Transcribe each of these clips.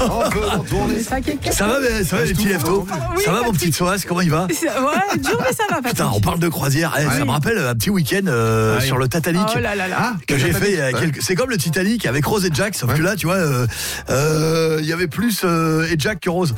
On peut retourner. Ça va les petits leftos. Oui, Ça va mon Patrick. petit Soas, comment il va? Ouais, dur, mais ça va, Patrick. Putain, on parle de croisière. Ça me rappelle un petit week-end sur le Titanic. Oh là là là. Que j'ai fait il y a quelques... C'est comme le Titanic avec Rose et Jack, sauf que là, tu vois, il y avait plus et Jack que Rose.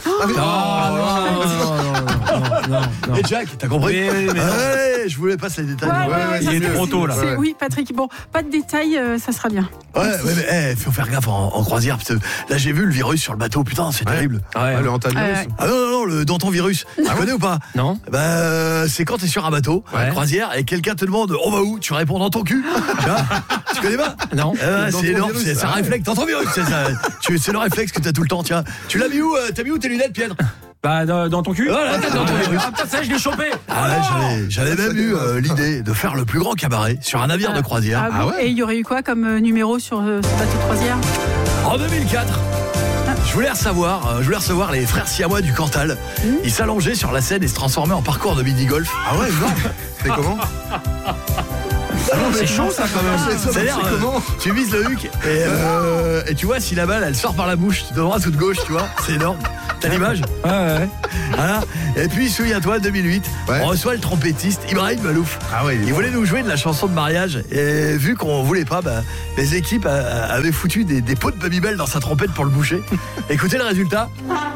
Non. Et Jack, t'as compris? Oui, mais non. Ouais, je voulais pas les détails. Ouais, il est trop tôt là. Oui, Patrick, bon, pas de détails, ça sera bien. Ouais, mais faut faire gaffe en croisière. Parce que là, j'ai vu le virus sur le bateau. Putain, c'est terrible. Ouais. Le hantavirus. Ah non, le danton-virus. Tu connais ou pas? Non. Bah, c'est quand t'es sur un bateau, Ouais. croisière, et quelqu'un te demande on va où? Tu réponds dans ton cul. Tu vois? Tu connais pas? Non. C'est énorme, Danton-virus. c'est un réflexe. Danton-virus, c'est le réflexe que t'as tout le temps. Tiens, tu l'as mis où? T'as mis où tes lunettes, Pierre? Bah dans ton cul. Voilà, dans ton virus. Ah putain, ça je l'ai chopé. Ah ouais, j'avais même eu l'idée de faire le plus grand cabaret sur un navire de croisière. Ah bon. Et il y aurait eu quoi comme numéro sur ce bateau de croisière? En 2004. Je voulais recevoir les frères siamois du Cantal. Ils s'allongeaient sur la scène et se transformaient en parcours de mini-golf. Ah ouais, non. C'est comment? C'est chaud ça quand même. C'est-à-dire, tu vises le huc et tu vois si la balle elle sort par la bouche de droite ou de gauche, tu vois, c'est énorme. T'as l'image? Ouais. Voilà. Et puis souviens-toi, 2008, on reçoit le trompettiste Ibrahim Malouf. Ah ouais, il voulait nous jouer de la chanson de mariage et vu qu'on voulait pas, les équipes avaient foutu des pots de Babybel dans sa trompette pour le boucher. Écoutez le résultat.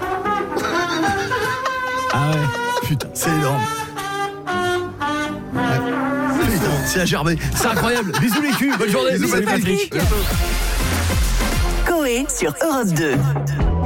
Ah ouais. Putain, c'est énorme. Putain, c'est à gerber. C'est incroyable. Bisous les culs, bonne journée. Salut Patrick. Coé sur Europe 2.